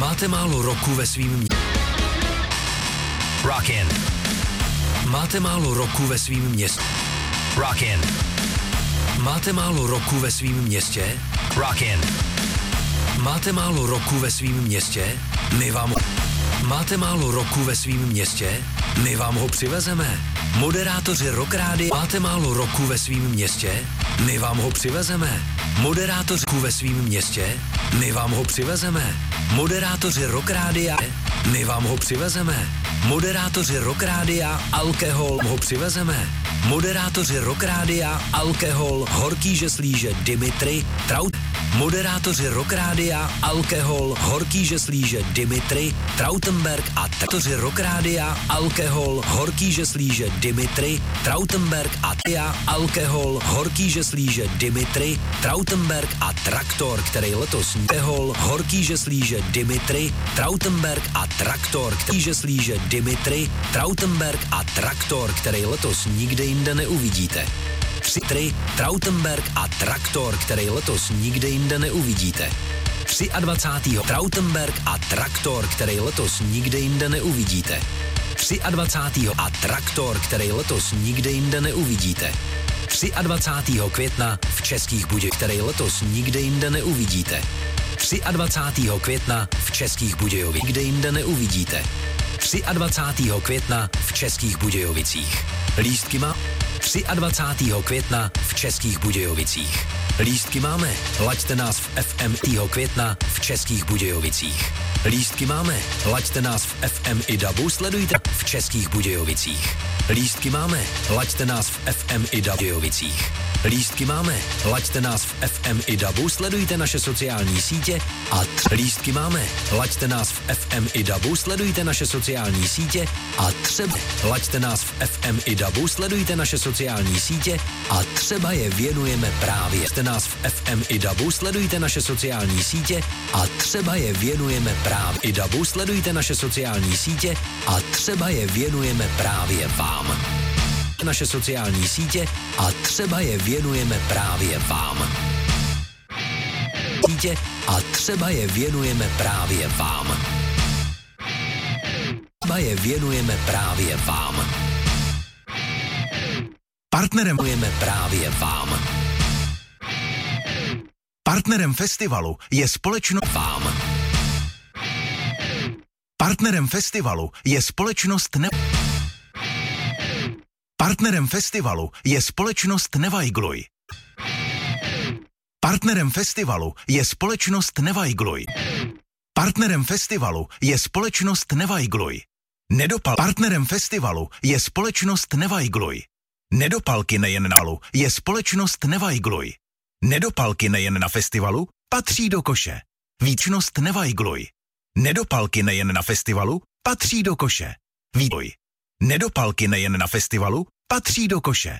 Máte málo roku ve svým Rockin. Máte málo roku ve svým městě. Rockin. Máte málo roku ve svým městě? Rockin. Máte málo roku ve svým městě? My vám... Máte málo roku ve svým městě? My vám ho přivezeme. Moderátoři Rock Rádia. Máte málo roku ve svým městě? My vám ho přivezeme. Moderátoři ve svým městě? My vám ho přivezeme. Moderátoři Rock Rádia. My vám ho přivezeme. Moderátoři Rock Rádia, alkohol ho přivezeme. Moderátoři Rock Rádia, alkohol, horký žeslíže Dimitri, Traut. Moderátoři Rock Rádia, alkohol, horký žeslíže Dimitri, Trautenberg a Toři Rock Rádia, alkohol, horký žeslíže Dimitri, Trautenberg a alkohol, horký žeslíže Dimitri, Trautenberg a Traktor, který letos alkohol, horký žeslíže Dimitri, Trautenberg a Traktor, který žeslíže Dimitri, Trautenberg a Traktor, který letos nikde jinde neuvidíte. Trautenberg a Traktor, který letos nikde jinde neuvidíte. 23. Trautenberg a Traktor, který letos nikde jinde neuvidíte. 23. a Traktor, který letos nikde jinde neuvidíte. 23. května v Českých Budějovicích, který letos nikde jinde neuvidíte. 23. května v Českých Budějovicích, nikde jinde neuvidíte. 23. května v Českých Budějovicích. Lístky má 23. května v Českých Budějovicích. Lístky máme, laďte nás v FM. května v Českých Budějovicích. Lístky máme, laďte nás v FM i DABu, sledujte v Českých Budějovicích. Lístky máme, laďte nás v FM i Budějovicích. Lístky máme, laďte nás v FM i DABu, sledujte naše sociální sítě a lístky máme, laďte nás v FM i DABu, sledujte naše sociální sítě a třeba laďte nás v FM i DABu, sledujte naše sociální sítě a třeba je věnujeme právě. Jste nás v FM i DABu, sledujte naše sociální sítě a třeba je věnujeme právě. I DABu, sledujte naše sociální sítě a třeba je věnujeme právě vám. Naše sociální sítě a třeba je věnujeme právě vám. Sítě a třeba je věnujeme právě vám. Třeba je věnujeme právě vám. Partnerem věnujeme právě vám. Partnerem festivalu je společnost vám. Partnerem festivalu je společnost Partnerem festivalu je společnost Nevajgluj. Partnerem festivalu je společnost Nevajgluj. Partnerem festivalu je společnost Nevajgluj. Partnerem festivalu je společnost Nevajgluj. Nedopalky nejen na festivalu je společnost Nevajgluj. Nedopalky nejen na festivalu patří do koše. Víčnost Nevajgluj. Nedopalky nejen na festivalu patří do koše. Vývoj. Nedopalky nejen na festivalu patří do koše.